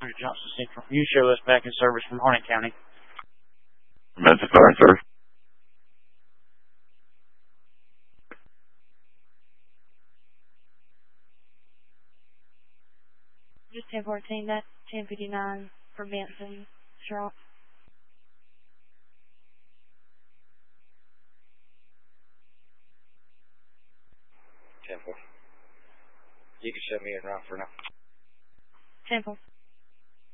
Sergeant Johnson Central. You show us back in service from Harnett County. Memphis Fire Service. Just 1014, that's 1059 for Benson Strop. You can shut me in right for now. 10-4.